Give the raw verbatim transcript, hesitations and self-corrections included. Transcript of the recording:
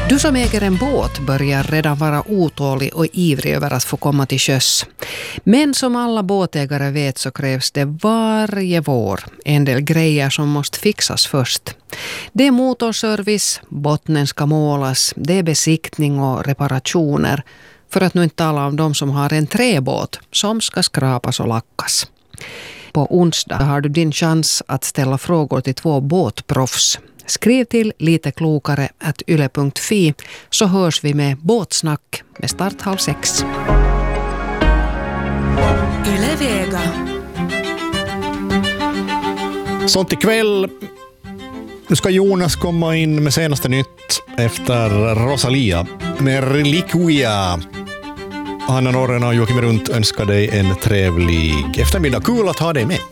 Du som äger en båt börjar redan vara otålig och ivrig över att få komma till sjöss. Men som alla båtägare vet så krävs det varje vår en del grejer som måste fixas först. Det är motorservice, bottnen ska målas, det är besiktning och reparationer. För att nu inte tala om de som har en träbåt som ska skrapas och lackas. På onsdag har du din chans att ställa frågor till två båtproffs. Skriv till lite klokare at yle punkt fi så hörs vi med båtsnack med start halv sex. Yle Vega. Sånt ikväll. Nu ska Jonas komma in med senaste nytt efter Rosalia med Reliquia. Hanna Norren och Joakim Runt önskar dig en trevlig eftermiddag. Kul att ha dig med.